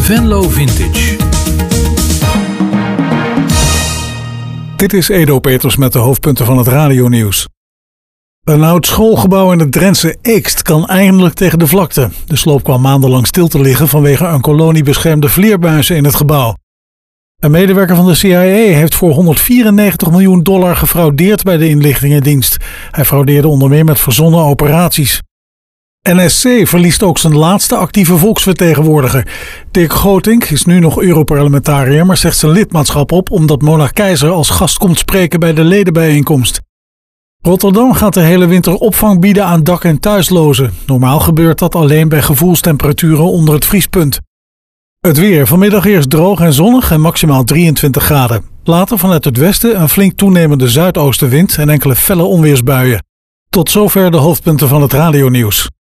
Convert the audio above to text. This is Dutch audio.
Venlo Vintage. Dit is Edo Peters met de hoofdpunten van het radionieuws. Een oud schoolgebouw in het Drentse Eekst kan eindelijk tegen de vlakte. De sloop kwam maandenlang stil te liggen vanwege een kolonie beschermde vleermuizen in het gebouw. Een medewerker van de CIA heeft voor $194 miljoen gefraudeerd bij de inlichtingendienst. Hij fraudeerde onder meer met verzonnen operaties. NSC verliest ook zijn laatste actieve volksvertegenwoordiger. Dirk Grotink is nu nog Europarlementariër, maar zegt zijn lidmaatschap op omdat Monarch Keizer als gast komt spreken bij de ledenbijeenkomst. Rotterdam gaat de hele winter opvang bieden aan dak- en thuislozen. Normaal gebeurt dat alleen bij gevoelstemperaturen onder het vriespunt. Het weer. Vanmiddag eerst droog en zonnig en maximaal 23 graden. Later vanuit het westen een flink toenemende zuidoostenwind en enkele felle onweersbuien. Tot zover de hoofdpunten van het radionieuws.